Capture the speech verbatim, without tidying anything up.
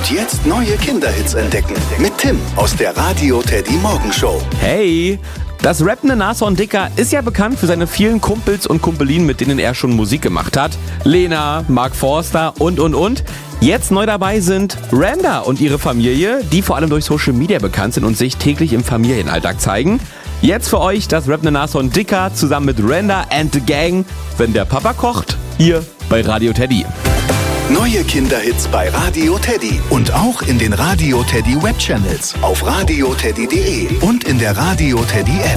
Und jetzt neue Kinderhits entdecken. Mit Tim aus der Radio Teddy Morgenshow. Hey! Das rappende Nashorn Dicker ist ja bekannt für seine vielen Kumpels und Kumpelinen, mit denen er schon Musik gemacht hat. Lena, Mark Forster und, und, und. Jetzt neu dabei sind Randa und ihre Familie, die vor allem durch Social Media bekannt sind und sich täglich im Familienalltag zeigen. Jetzt für euch das rappende Nashorn Dicker zusammen mit Randa and the Gang, wenn der Papa kocht, hier bei Radio Teddy. Neue Kinderhits bei Radio Teddy und auch in den Radio Teddy Webchannels auf radio teddy punkt de und in der Radio Teddy App.